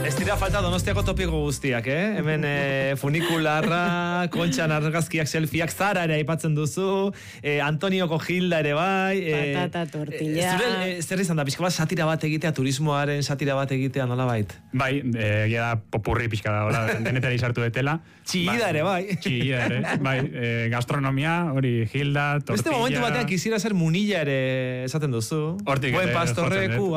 Ez dira falta Donostiako topiko guztiak, Hemen funikularra, kontxan argazkiak, selfieak, Zara ere aipatzen duzu, Antonioko Gilda ere bai. Patata, tortilla. Zer izan da, pixka bat satira bat egitea, turismoaren satira bat egitea, nola bait? Bai, egia da popurri pixka da, hola, denetari sartu detela. Txillida ere bai. Txillida ere, bai, gastronomia, hori Gilda, tortilla. Beste momentu batean quisiera ser munilla ere esaten duzu. Hortik Buen pastorreku,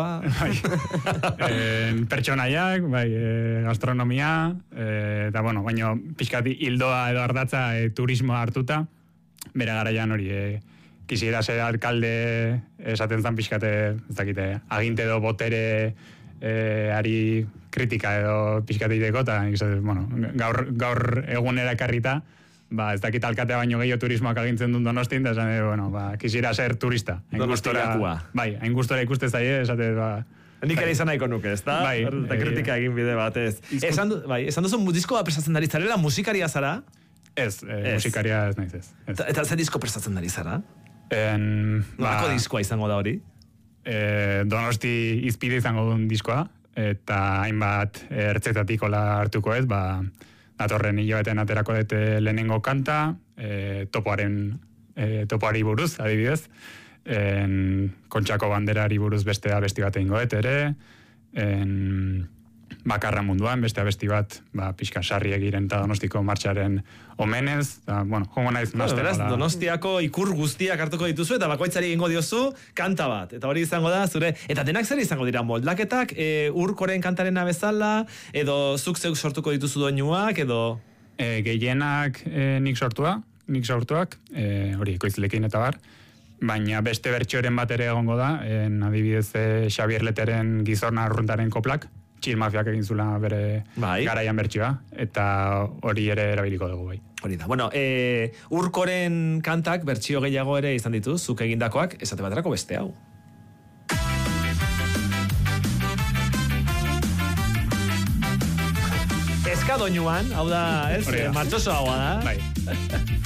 pertsonaiak, bai, gastronomia, eta bueno, baina pixkati hildoa edo ardatza turismoa hartuta, bere garaian hori, quisiera ser alkalde esaten zan pixkate, ez dakite, aginte edo botere ari kritika edo pixkate ideko, eta bueno, gaur egunera ekarrita, ez dakit alkatea baino gehiago turismoak agintzen duen Donostin, da esan, bueno, quisiera ser turista. Donostiakoa. Bai, hain gustora ikuste zaie, esate, Nik ere izan nahiko nuke, ez da? Bai. Eta kritika egin bide batez. Esan duzu disko bat prestatzen dari zarela, musikaria zara? Ez, musikaria ez naiz ez. Eta ze disko prestatzen dari zara? Nolako diskoa izango da hori? Donosti izpide izango duen diskoa, eta hainbat ertzetatik hola hartuko ez, datorren hilabeten aterako dute lehenengo kanta, topoari buruz, adibidez, Kontxako banderari buruz bestea besti bat egingo ere, bakarra munduan, bestea besti bat, pixka sarri egiren eta Donostiko martxaren omenez, bueno, jongo naiz mazte. Donostiako ikur guztiak hartuko dituzu, eta bakoitzari egingo diozu kanta bat, eta hori izango da, zure, eta denak zer izango dira moldaketak, urkoren kantarena bezala, edo zuk zeuk sortuko dituzu doinuak, edo... Gehienak nik sortuak, hori ekoizlekin eta bar, baina beste bertsioren bat ere egongo da, adibidez Xabier Leteren Gizorna Arruntaren koplak, Txil Mafiak egin zula bere garaian bertsioa, eta hori ere erabiliko dugu bai. Hori da. Bueno, urkoren kantak bertsio gehiago ere izan ditu, zuk egindakoak, esate baterako beste hau. Eskadoinuan, hau da, ez? Martxoso haua da. Bai.